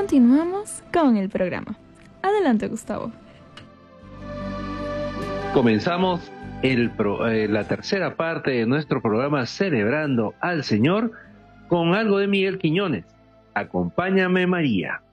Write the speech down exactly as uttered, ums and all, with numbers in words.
continuamos con el programa. Adelante, Gustavo. Comenzamos el pro, eh, la tercera parte de nuestro programa Celebrando al Señor con algo de Miguel Quiñones. Acompáñame, María.